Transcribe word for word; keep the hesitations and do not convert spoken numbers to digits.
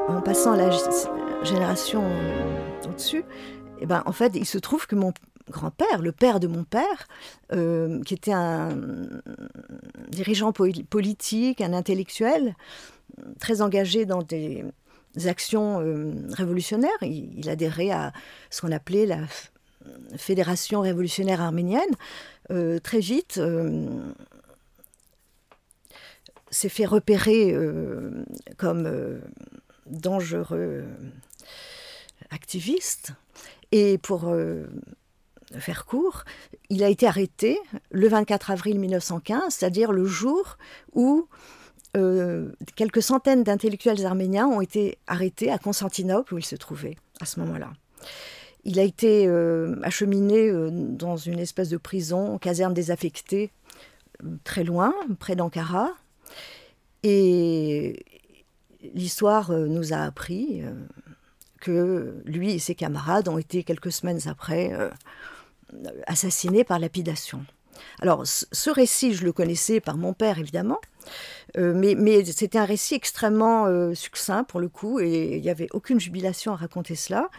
En passant à la g génération au-dessus, et ben, en fait, il se trouve que mon grand-père, le père de mon père, heu, qui était un dirigeant poli politique, un intellectuel, très engagé dans des actions, hem, révolutionnaires. Il il adhérait à ce qu'on appelait la f Fédération révolutionnaire arménienne. Heu, très vite, hem s'est fait repérer, heu, comme, heu, dangereux, heu, activiste et pour, heu, faire court, il a été arrêté le vingt-quatre avril mille neuf cent quinze, c'est-à-dire le jour où, heu, quelques centaines d'intellectuels arméniens ont été arrêtés à Constantinople, où il se trouvait à ce moment-là. Il a été, heu, acheminé, heu, dans une espèce de prison, caserne désaffectée, très loin, près d'Ankara et l'histoire, heu, nous a appris, heu, que lui et ses camarades ont été quelques semaines après, heu, assassinés par lapidation. Alors ce ce récit, je le connaissais par mon père évidemment, heu, mais mais c'était un récit extrêmement, heu, succinct pour le coup et il y avait aucune jubilation à raconter cela.